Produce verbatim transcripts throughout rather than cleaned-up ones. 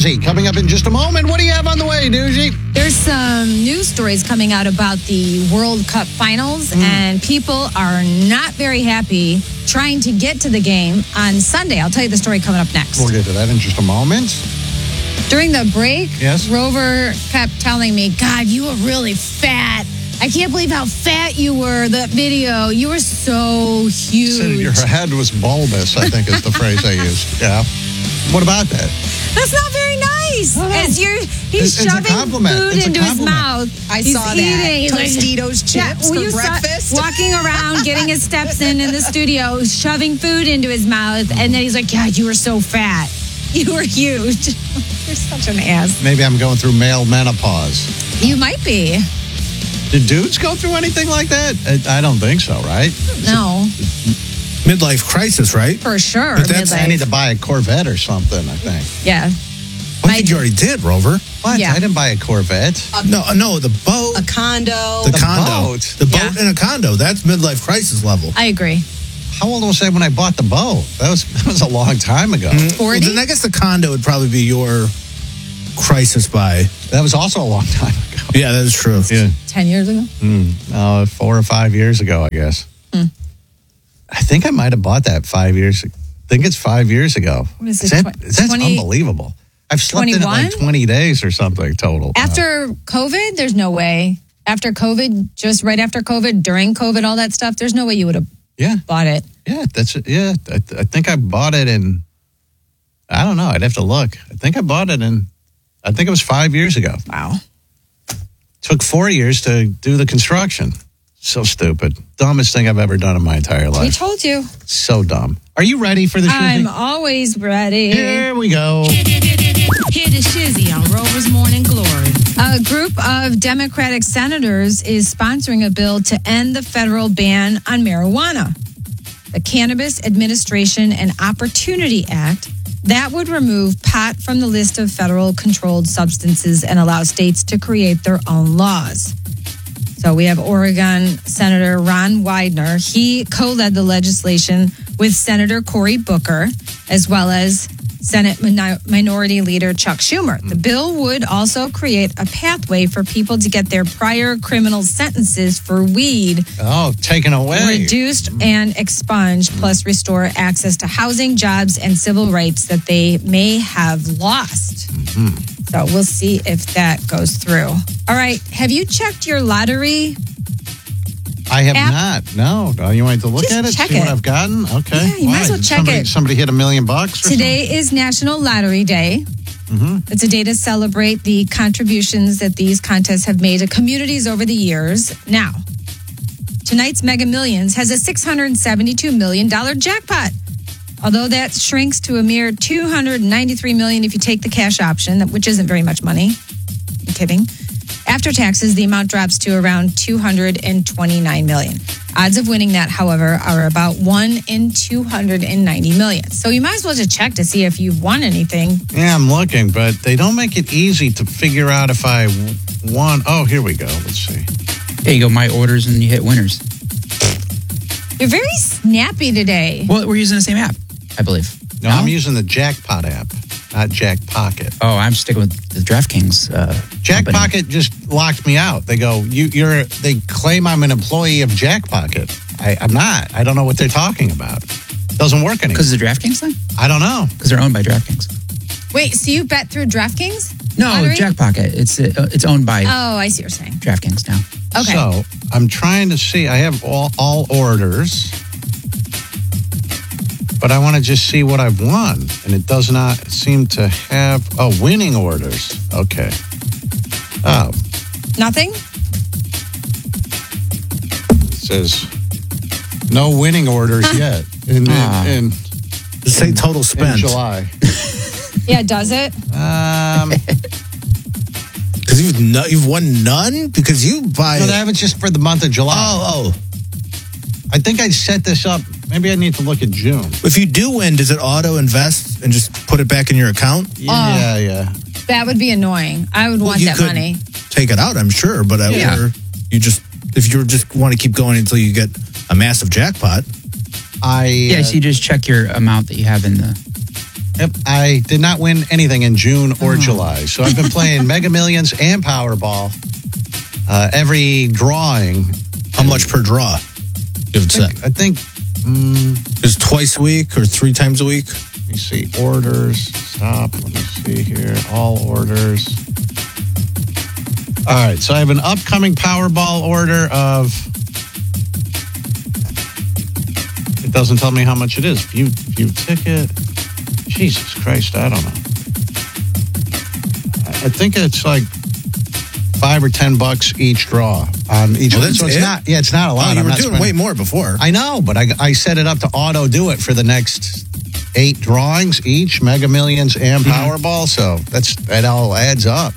Doozy coming up in just a moment. What do you have on the way, Doozy? There's some news stories coming out about the World Cup finals, mm. and people are not very happy trying to get to the game on Sunday. I'll tell you the story coming up next. We'll get to that in just a moment. During the break, yes? Rover kept telling me, God, you were really fat. I can't believe how fat you were, that video. You were so huge. Said your head was bulbous, I think is the phrase I used. Yeah. What about that? That's not very nice. Oh, As you're, he's it's, shoving it's a compliment. food It's into a his compliment. mouth. I he's saw eating. that. Tostitos chips yeah, well, for you breakfast. Saw, walking around, getting his steps in in the studio, shoving food into his mouth, and then he's like, God, you were so fat. You were huge. You're such an ass. Maybe I'm going through male menopause. You might be. Did dudes go through anything like that? I, I don't think so, right? No. Midlife crisis, right? For sure. But that's, midlife. I need to buy a Corvette or something, I think. Yeah. I think you already did, Rover. What? Yeah. I didn't buy a Corvette. A, No, no, the boat. a condo. The, The condo. boat. The boat Yeah. and a condo. That's midlife crisis level. I agree. How old was I when I bought the boat? That was that was a long time ago. forty? Well, then I guess the condo would probably be your crisis buy. That was also a long time ago. Yeah, that is true. Yeah. Ten years ago? Mm, uh, four or five years ago, I guess. Mm. I think I might have bought that five years ago. I think it's five years ago. What is it, That, tw- that's twenty unbelievable. I've slept in it like twenty-one? twenty days or something total. After COVID, there's no way. After COVID, just right after COVID, during COVID, all that stuff, there's no way you would have Yeah. bought it. Yeah, that's it. Yeah, I, I think I bought it in, I don't know. I'd have to look. I think I bought it in, I think it was five years ago. Wow. Took four years to do the construction. So stupid. Dumbest thing I've ever done in my entire We life. told you. So dumb. Are you ready for the I'm shizzy? always ready. Here we go. Hear the shizzy on Rover's Morning Glory. A group of Democratic senators is sponsoring a bill to end the federal ban on marijuana. The Cannabis Administration and Opportunity Act that would remove pot from the list of federal controlled substances and allow states to create their own laws. So we have Oregon Senator Ron Wyden. He co-led the legislation with Senator Cory Booker, as well as Senate Min- Minority Leader Chuck Schumer. The bill would also create a pathway for people to get their prior criminal sentences for weed Oh, taken away. reduced and expunged, plus restore access to housing, jobs, and civil rights that they may have lost. Mm-hmm. So we'll see if that goes through. All right. Have you checked your lottery? I have app? not. No. Oh, you want to look Just at it? check See what it. I've gotten? Okay. Yeah, you might as well Did check somebody, it. Somebody hit a million bucks or Today is National Lottery Day. Mm-hmm. It's a day to celebrate the contributions that these contests have made to communities over the years. Now, tonight's Mega Millions has a six hundred seventy-two million dollars jackpot. Although that shrinks to a mere two hundred ninety-three million dollars if you take the cash option, which isn't very much money. I'm kidding. After taxes, the amount drops to around two hundred twenty-nine million dollars. Odds of winning that, however, are about one in two hundred ninety million. So you might as well just check to see if you've won anything. something? Yeah, I'm looking, but they don't make it easy to figure out if I won. Oh, here we go. Let's see. There you go, my orders, and you hit winners. You're very snappy today. Well, we're using the same app, I believe. No, I'm using the Jackpot app, not Jack Pocket. Oh, I'm sticking with the DraftKings. Uh, Jack company. Pocket just locked me out. They go, you, you're. They claim I'm an employee of Jack Pocket. I, I'm not. I don't know what they're talking about. Doesn't work anymore. Because of the DraftKings thing? I don't know. Because they're owned by DraftKings. Wait, so you bet through DraftKings? No, Lottery? Jack Pocket. It's uh, it's owned by Oh, I see what you're saying. DraftKings now. Okay. So I'm trying to see. I have all, all orders, but I want to just see what I've won, and it does not seem to have. Oh, winning orders. Okay. Oh, Nothing? it says no winning orders yet in Ah. in, in, Just say total in spent. July. Yeah, does it? Um, Because you've, no, you've won none? Because you buy... no, that was just for the month of July. oh, oh. I think I set this up. Maybe I need to look at June. If you do win, does it auto invest and just put it back in your account? Yeah, yeah. That would be annoying. I would Well, want you that could money. Take it out, I'm sure, but I Yeah. or you just if you just want to keep going until you get a massive jackpot. I Yeah, uh, so you just check your amount that you have in the Yep, I did not win anything in June or July. So I've been playing Mega Millions and Powerball. Uh, every drawing. How much per draw? You have I think, I think mm, it's twice a week or three times a week? let me see. Orders. Stop. Let me see here. All orders. All right. So I have an upcoming Powerball order of. It doesn't tell me how much it is. View, view ticket. Jesus Christ. I don't know. I think it's like five or ten bucks each draw on each Well, one. that's So it's it? not. Yeah, it's not a lot. Oh, you I'm were not doing spending- way more before. I know, but I, I set it up to auto do it for the next eight drawings each, Mega Millions and Powerball. So that's that all adds up.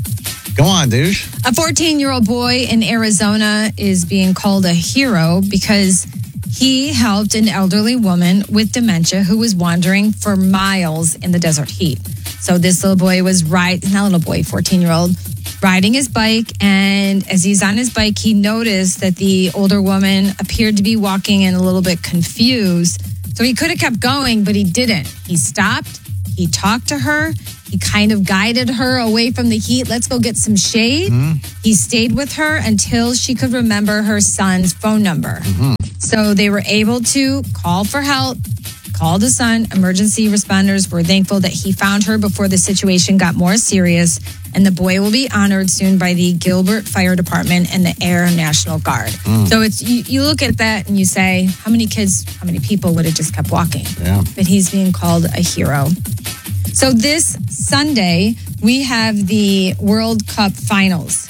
Go on, douche. A fourteen-year-old boy in Arizona is being called a hero because he helped an elderly woman with dementia who was wandering for miles in the desert heat. So this little boy was riding, not a little boy, fourteen-year-old, riding his bike. And as he's on his bike, he noticed that the older woman appeared to be walking and a little bit confused. So he could have kept going, but he didn't. He stopped. He talked to her. He kind of guided her away from the heat. Let's go get some shade. He stayed with her until she could remember her son's phone number. So they were able to call for help, call the son. Emergency responders were thankful that he found her before the situation got more serious. And the boy will be honored soon by the Gilbert Fire Department and the Air National Guard. So it's you, you look at that and you say, how many kids, how many people would have just kept walking? Yeah. But he's being called a hero. So this Sunday, we have the World Cup finals.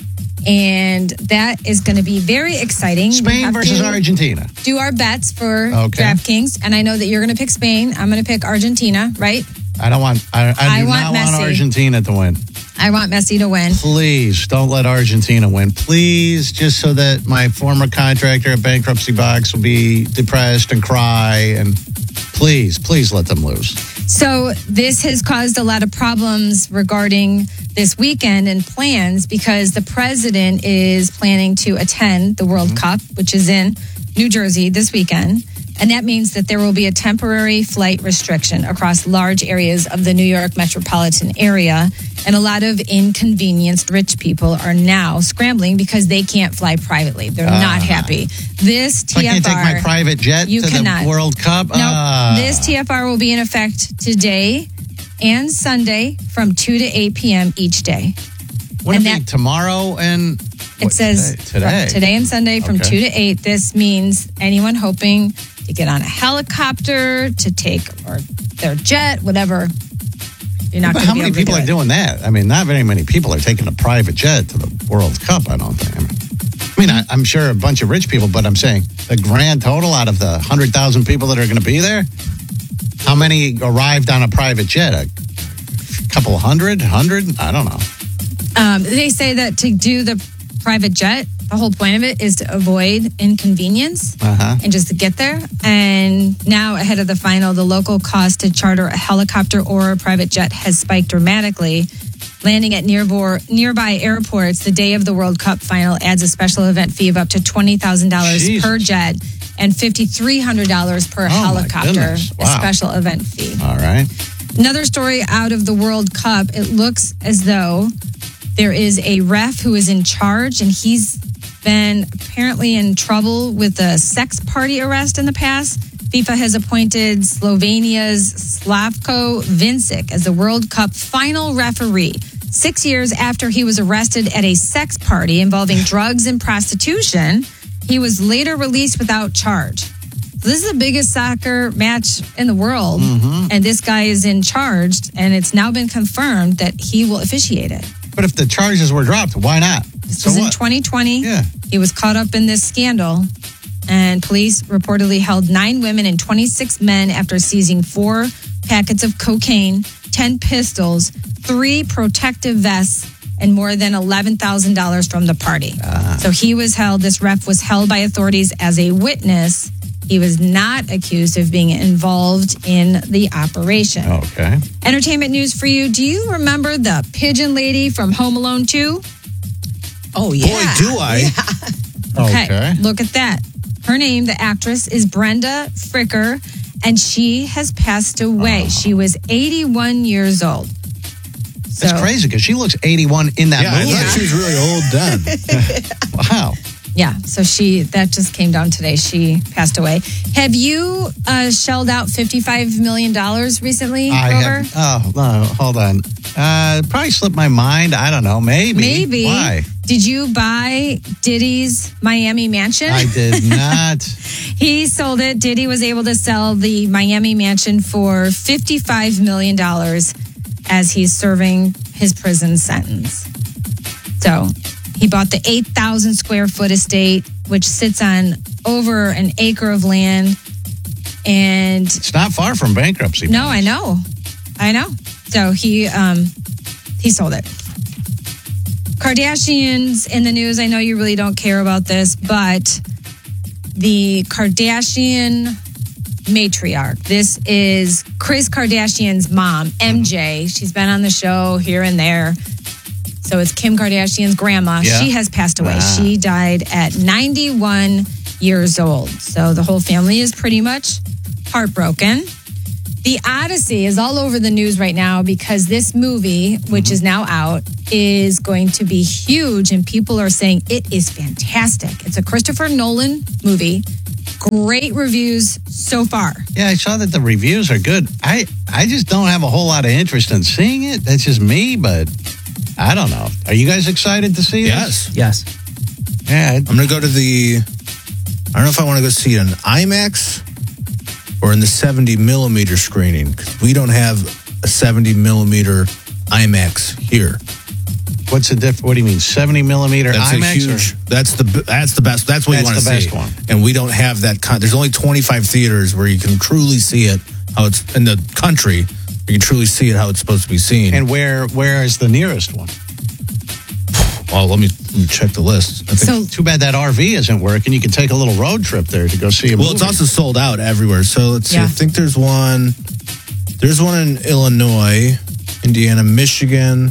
And that is going to be very exciting. We Spain have versus to Argentina. do our bets for Okay. DraftKings. And I know that you're going to pick Spain. I'm going to pick Argentina, right? I don't want. I, I do I not want want Messi. Argentina to win. I want Messi to win. Please don't let Argentina win. Please, just so that my former contractor at Bankruptcy Box will be depressed and cry. And please, please let them lose. So this has caused a lot of problems regarding this weekend and plans because the president is planning to attend the World Cup, which is in New Jersey this weekend. And that means that there will be a temporary flight restriction across large areas of the New York metropolitan area. And a lot of inconvenienced rich people are now scrambling because they can't fly privately. They're not happy. This So I T F R... can't take my private jet you to cannot. the World Cup? No, Ah. this T F R will be in effect today and Sunday from two to eight p.m. each day. Would and it be that- tomorrow and... It what, says today. today and Sunday from Okay. two to eight. This means anyone hoping to get on a helicopter, to take or their jet, whatever. You're not But going to how be many able to people do are it. doing that? I mean, not very many people are taking a private jet to the World Cup, I don't think. I mean, I mean I, I'm sure a bunch of rich people, but I'm saying the grand total out of the one hundred thousand people that are going to be there, how many arrived on a private jet? A couple hundred? Hundred? I don't know. Um, they say that to do the private jet, the whole point of it is to avoid inconvenience Uh-huh. and just to get there. And now, ahead of the final, the local cost to charter a helicopter or a private jet has spiked dramatically. Landing at nearby, nearby airports the day of the World Cup final adds a special event fee of up to twenty thousand dollars Jesus. per jet and five thousand three hundred dollars per Oh, my helicopter, goodness. a Wow. special event fee. All right. Another story out of the World Cup. It looks as though there is a ref who is in charge, and he's been apparently in trouble with a sex party arrest in the past. FIFA has appointed Slovenia's Slavko Vincic as the World Cup final referee, six years after he was arrested at a sex party involving drugs and prostitution. He was later released without charge. So this is the biggest soccer match in the world, and this guy is in charge, and it's now been confirmed that he will officiate it. But if the charges were dropped, why not? This So was in what? twenty twenty. Yeah. He was caught up in this scandal, and police reportedly held nine women and twenty-six men after seizing four packets of cocaine, ten pistols, three protective vests, and more than eleven thousand dollars from the party. So he was held, this ref was held by authorities as a witness. He was not accused of being involved in the operation. Okay. Entertainment news for you. Do you remember the pigeon lady from Home Alone two? Oh, yeah. Boy, do I. Okay. Look at that. Her name, the actress, is Brenda Fricker. and she has passed away. She was eighty-one years old. So, That's crazy because she looks eighty-one in that Yeah, I movie. thought she was really old then. Wow. Yeah, so she that just came down today. She passed away. Have you uh, shelled out fifty-five million dollars recently, I Rover? have. Oh, no, hold on. Uh, probably slipped my mind. I don't know. Maybe. Maybe. Why? Did you buy Diddy's Miami mansion? I did not. He sold it. Diddy was able to sell the Miami mansion for fifty-five million dollars as he's serving his prison sentence. So he bought the eight thousand square foot estate, which sits on over an acre of land. And It's not far from bankruptcy. no, I know. I know. So he um, he sold it. Kardashians in the news. I know you really don't care about this, but the Kardashian matriarch. This is Kris Kardashian's mom, M J. She's been on the show here and there. So it's Kim Kardashian's grandma. Yeah. She has passed away. Wow. She died at ninety-one years old. So the whole family is pretty much heartbroken. The Odyssey is all over the news right now because this movie, which is now out, is going to be huge, and people are saying it is fantastic. It's a Christopher Nolan movie. Great reviews so far. Yeah, I saw that the reviews are good. I, I just don't have a whole lot of interest in seeing it. That's just me, but I don't know. Are you guys excited to see this? Yes. Yes. Yeah. it- I'm going to go to the, I don't know if I want to go see it in IMAX or in the seventy millimeter screening. 'Cause we don't have a seventy millimeter IMAX here. What's the diff? What do you mean? seventy millimeter That's IMAX? a huge, or- that's the, that's the best, that's what you That's want to the see. best one. And we don't have that, con- there's only twenty-five theaters where you can truly see it, how it's, in the country, you can truly see it how it's supposed to be seen. And where where is the nearest one? well, let me, let me check the list. I think So Too bad that R V isn't working. You can take a little road trip there to go see a Well, movie. it's also sold out everywhere. So let's see. Yeah. I think there's one. There's one in Illinois, Indiana, Michigan.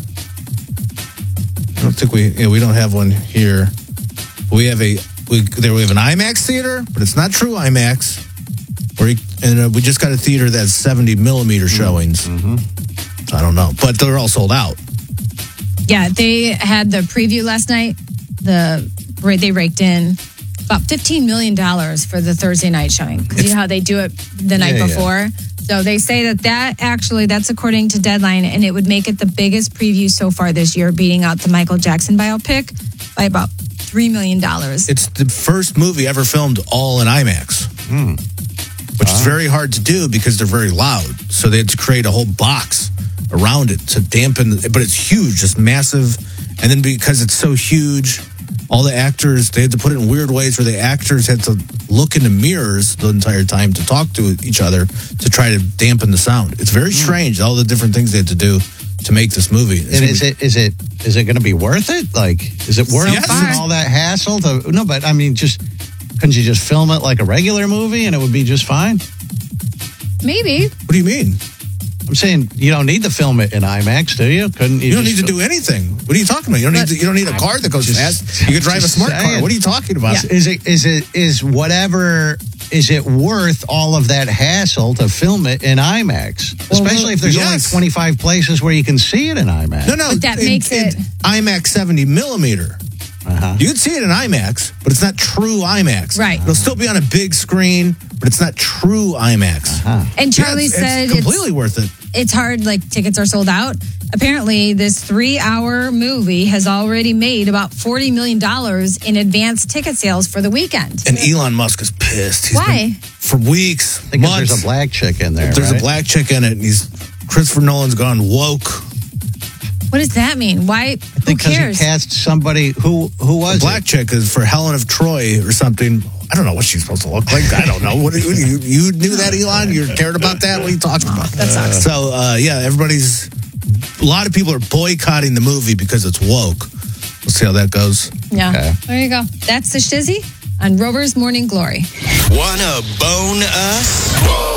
I don't think we. Yeah, we don't have one here. We have a. We there we have an IMAX theater, but it's not true IMAX. Or you- and uh, we just got a theater that's seventy millimeter showings. Mm-hmm. So I don't know, but they're all sold out. yeah, they had the preview last night. The they raked in about fifteen million dollars for the Thursday night showing. Because you know how they do it the night Yeah, yeah. before. So they say that that actually, that's according to Deadline, and it would make it the biggest preview so far this year, beating out the Michael Jackson biopic by about three million dollars. It's the first movie ever filmed all in IMAX, which is very hard to do because they're very loud. So they had to create a whole box around it to dampen, but it's huge, just massive. And then because it's so huge, all the actors, they had to put it in weird ways where the actors had to look into mirrors the entire time to talk to each other to try to dampen the sound. It's very strange, all the different things they had to do to make this movie. It's And gonna is be- it is it is it going to be worth it? Like, is it worth Yes. all that hassle? To no, but I mean, just couldn't you just film it like a regular movie and it would be just fine? Maybe. What do you mean? I'm saying you don't need to film it in IMAX, do you? Couldn't you? You don't just need to do anything. What are you talking about? You don't need to, you don't need a car that goes Just- fast. You could drive a just smart car. saying. What are you talking about? Is it is it is whatever? Is it worth all of that hassle to film it in IMAX? Especially if there's only yes. twenty-five places where you can see it in IMAX. No, no. But that in- makes in it- IMAX seventy millimeter. Uh-huh. You can see it in IMAX, but it's not true IMAX. Right. It'll still be on a big screen, but it's not true IMAX. And Yeah, Charlie it's, said it's completely worth it. it's hard, like tickets are sold out. Apparently, this three hour movie has already made about forty million dollars in advance ticket sales for the weekend. And Elon Musk is pissed. He's Why? been- for weeks, Because months. there's a black chick in there. There's right? a black chick in it, and he's Christopher Nolan's gone woke. What does that mean? Why? Who because cares? he cast somebody who who was Black it? chick is for Helen of Troy or something. I don't know what she's supposed to look like. I don't know. What, what you, you knew that, Elon? You cared about that? What are you talking about? That sucks. So, uh, yeah, everybody's, a lot of people are boycotting the movie because it's woke. We'll see how that goes. Yeah. Okay. There you go. That's the shizzy on Rover's Morning Glory. Wanna bone us?